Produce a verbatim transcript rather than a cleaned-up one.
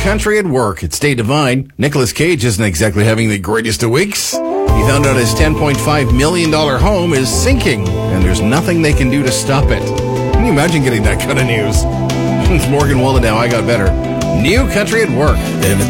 country at work. It's Day Divine. Nicolas Cage isn't exactly having the greatest of weeks. He found out his ten point five million dollars home is sinking, and there's nothing they can do to stop it. Can you imagine getting that kind of news? It's Morgan Wallen now. I Got Better. New country at work. Everything